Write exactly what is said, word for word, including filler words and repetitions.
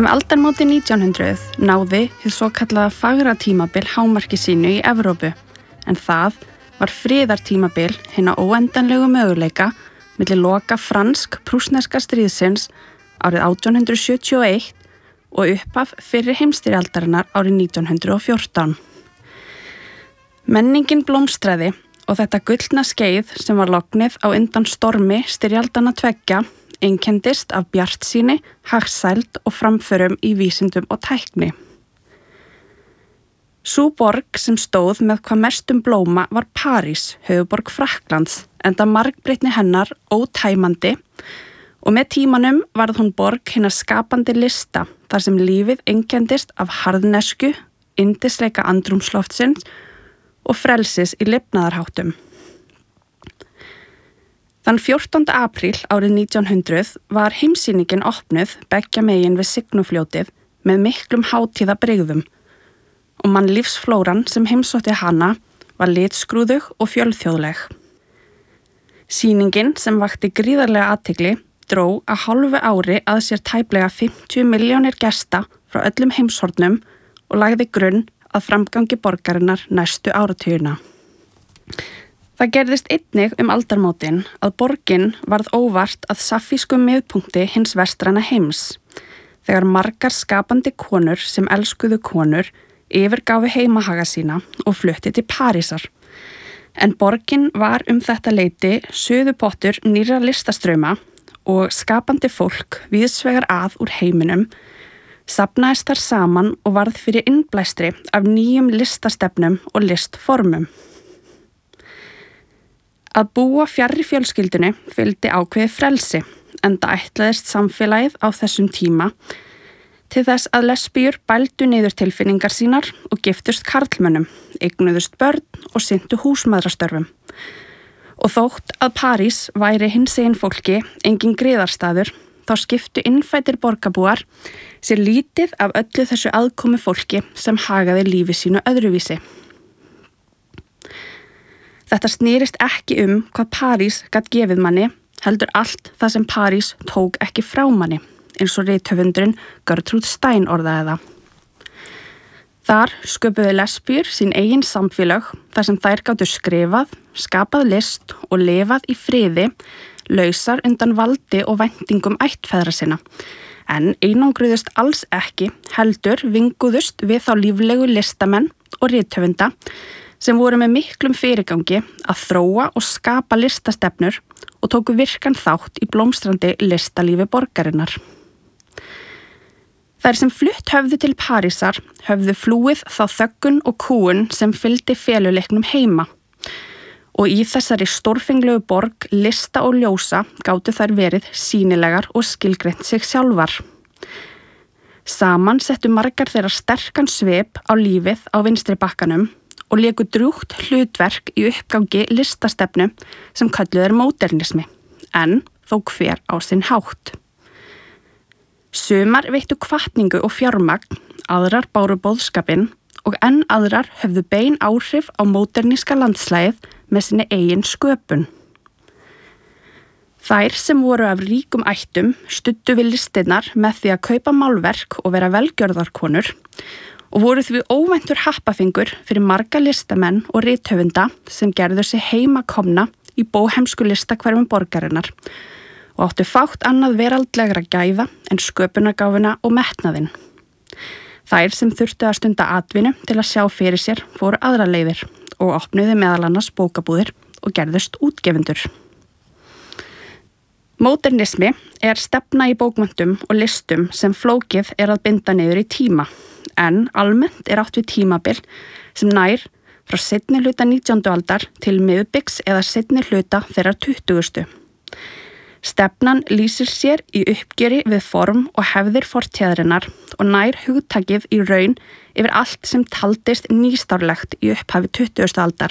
Um aldarmótin nítján hundruð náði hið svokallaða fagra tímabil hámarki sínu í Evrópu, en það var friðartímabil hinna óendanlegu möguleika milli loka fransk-prússneska stríðsins árið átján hundrað sjötíu og eitt og upphaf fyrri heimsstyrjaldarinnar árið nítján hundruð og fjórtán. Menningin blómstraði og þetta gullna skeið sem var lognið á undan stormi styrjaldanna tveggja einkenndist af bjartsýni, hagsæld og framförum í vísindum og tækni. Sú borg sem stóð með hvað mestum blóma var París, höfuðborg Frakklands, enda margbreytni hennar ótæmandi og með tímanum varð hún borg hinna skapandi lista þar sem lífið einkenndist af harðnesku, yndisleika andrúmsloftsins og frelsis í lifnaðarháttum. Þann fjórtánda apríl árið nítján hundruð var heimssýningin opnuð beggja megin við Signufljótið með miklum hátíðabrigðum og mannlífsflóran sem heimsótti hana var litskrúðug og fjölþjóðleg. Sýningin sem vakti gríðarlega athygli dró að hálfu ári að sér tæplega fimmtíu milljónir gesta frá öllum heimshornum og lagði grunn að framgangi borgarinnar næstu áratugina. Það gerðist einnig um aldarmótin að borgin varð óvart að safískum miðpunkti hins vestræna heims, þegar margar skapandi konur sem elskuðu konur yfirgáfu heimahaga sína og flutti til Parísar. En borgin var um þetta leyti suðupottur nýrra listastrauma og skapandi fólk víðsvegar að úr heiminum safnaðist þar saman og varð fyrir innblæstri af nýjum listastefnum og listformum. Að búa fjarri fjölskyldunni fylgdi ákveðið frelsi, enda ætlaðist samfélagið á þessum tíma til þess að lesbíur bældu niður tilfinningar sínar og giftust karlmönnum, eignuðust börn og sinntu húsmæðrastörfum. Og þótt að París væri hinsegin fólki engin griðarstaður, þá skiptu innfæddir borgarbúar sér lítið af öllu þessu aðkomu fólki sem hagaði lífi sínu öðruvísi. Þetta snýrist ekki um hvað París gat gefið manni, heldur allt það sem París tók ekki frá manni, eins og rithöfundurinn Gertrude Stein orðaði það. Þar sköpuðu lesbíur sín eigin samfélög þar sem þær gátu skrifað, skapað list og lifað í friði, lausar undan valdi og væntingum ættfeðra sinna, en einangruðust alls ekki, heldur vinguðust við þá líflegu listamenn og rithöfunda sem voru með miklum fyrirgangi að þróa og skapa listastefnur og tóku virkan þátt í blómstrandi listalífi borgarinnar. Þær sem flutt höfðu til Parísar höfðu flúið þá þöggun og kúgun sem fylgdi feluleiknum heima og í þessari stórfenglegu borg lista og ljósa gátu þær verið sýnilegar og skilgreint sig sjálfar. Saman settu margar þeirra sterkan svip á lífið á vinstri bakkanum og léku drjúgt hlutverk í uppgangi listastefnu sem kölluð er módernismi, en þó hver á sinn hátt. Sumar veittu hvatningu og fjármagn, aðrar báru boðskapinn og enn aðrar höfðu bein áhrif á móderníska landslægið með sinni eigin sköpun. Þær sem voru af ríkum ættum studdu við listinnar með því að kaupa málverk og vera velgjörðarkonur og voru því óvæntur happafingur fyrir marga listamenn og rithöfunda sem gerðu sig heimakomna í bóhemsku listakverfum borgarinnar og áttu fátt annað veraldlegra gæða en sköpunargáfuna og metnaðinn. Þær sem þurftu að stunda atvinnu til að sjá fyrir sér fóru aðra leiðir og opnuðu meðal annars bókabúðir og gerðust útgefendur. Módernismi er stefna í bókmenntum og listum sem flókið er að binda niður í tíma, en almennt er átt við tímabil sem nær frá seinni hluta nítjándu aldar til miðbyggs eða seinni hluta þeirra tuttugustu. Stefnan lýsir sér í uppgjöri við form og hefðir fortíðarinnar og nær hugtakið í raun yfir allt sem taldist nýstárlegt í upphafi tuttugustu aldar,